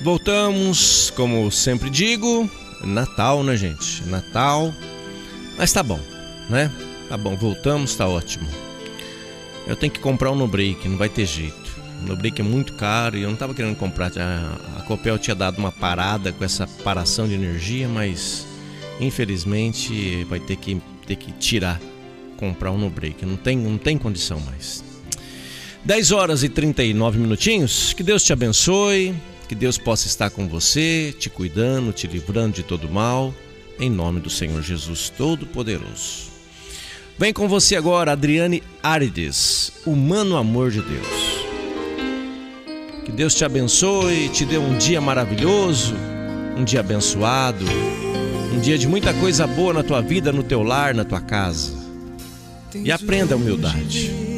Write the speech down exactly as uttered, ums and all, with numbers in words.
Voltamos, como sempre digo, Natal, né, gente? Natal, mas tá bom, né? Tá bom, voltamos, tá ótimo. Eu tenho que comprar um no-break, não vai ter jeito. O no-break é muito caro e eu não tava querendo comprar. A, a Copel tinha dado uma parada com essa paração de energia, mas infelizmente vai ter que, ter que tirar, comprar um no-break. Não tem, não tem condição mais. dez horas e trinta e nove minutinhos. Que Deus te abençoe. Que Deus possa estar com você, te cuidando, te livrando de todo mal, em nome do Senhor Jesus Todo-Poderoso. Vem com você agora, Adriane Arides, Humano Amor de Deus. Que Deus te abençoe, te dê um dia maravilhoso, um dia abençoado, um dia de muita coisa boa na tua vida, no teu lar, na tua casa. E aprenda a humildade.